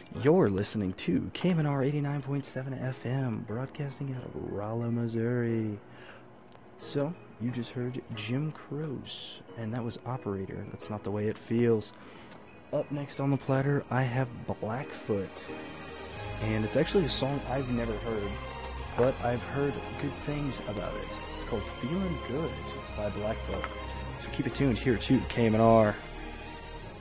You're listening to KMNR 89.7 FM, broadcasting out of Rolla, Missouri. So, you just heard Jim Croce, and that was Operator. That's not the way it feels. Up next on the platter, I have Blackfoot. And it's actually a song I've never heard, but I've heard good things about it. It's called Feeling Good by Blackfoot. So keep it tuned here to KMNR.